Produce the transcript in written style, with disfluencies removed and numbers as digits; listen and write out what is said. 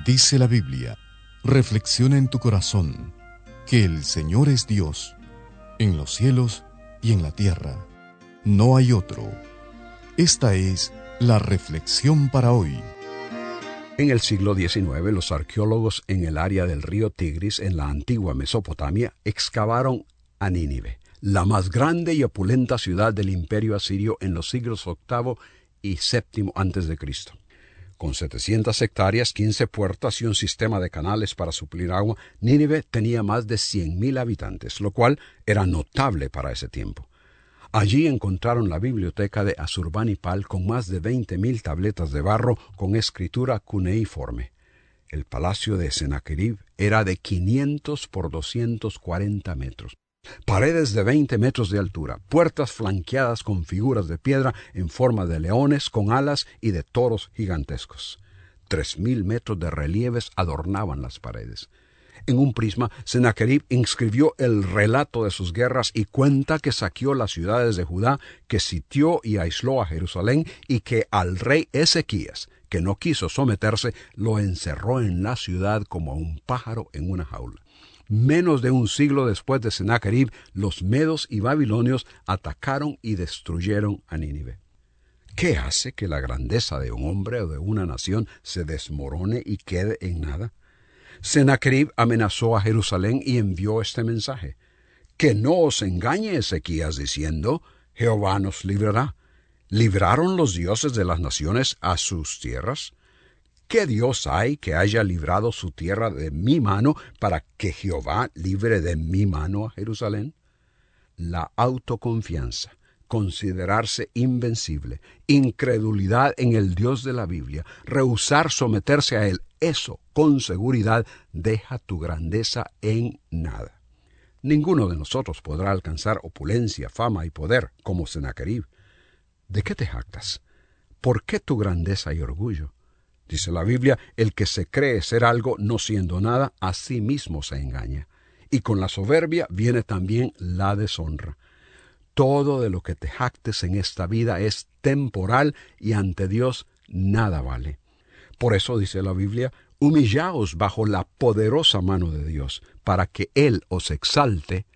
Dice la Biblia, reflexiona en tu corazón, que el Señor es Dios, en los cielos y en la tierra. No hay otro. Esta es la reflexión para hoy. En el siglo XIX, los arqueólogos en el área del río Tigris, en la antigua Mesopotamia, excavaron a Nínive, la más grande y opulenta ciudad del imperio asirio en los siglos VIII y VII a.C. Con 700 hectáreas, 15 puertas y un sistema de canales para suplir agua, Nínive tenía más de 100.000 habitantes, lo cual era notable para ese tiempo. Allí encontraron la biblioteca de Asurbanipal con más de 20.000 tabletas de barro con escritura cuneiforme. El palacio de Sennacherib era de 500 por 240 metros. Paredes de 20 metros de altura, puertas flanqueadas con figuras de piedra en forma de leones con alas y de toros gigantescos. 3.000 metros de relieves adornaban las paredes. En un prisma, Sennacherib inscribió el relato de sus guerras y cuenta que saqueó las ciudades de Judá, que sitió y aisló a Jerusalén y que al rey Ezequías, que no quiso someterse, lo encerró en la ciudad como a un pájaro en una jaula. Menos de un siglo después de Sennacherib, los medos y babilonios atacaron y destruyeron a Nínive. ¿Qué hace que la grandeza de un hombre o de una nación se desmorone y quede en nada? Sennacherib amenazó a Jerusalén y envió este mensaje: que no os engañe Ezequías diciendo, Jehová nos librará. ¿Libraron los dioses de las naciones a sus tierras? ¿Qué Dios hay que haya librado su tierra de mi mano para que Jehová libre de mi mano a Jerusalén? La autoconfianza, considerarse invencible, incredulidad en el Dios de la Biblia, rehusar someterse a Él, eso, con seguridad, deja tu grandeza en nada. Ninguno de nosotros podrá alcanzar opulencia, fama y poder como Sennacherib. ¿De qué te jactas? ¿Por qué tu grandeza y orgullo? Dice la Biblia, el que se cree ser algo no siendo nada, a sí mismo se engaña. Y con la soberbia viene también la deshonra. Todo de lo que te jactes en esta vida es temporal y ante Dios nada vale. Por eso dice la Biblia, humillaos bajo la poderosa mano de Dios, para que Él os exalte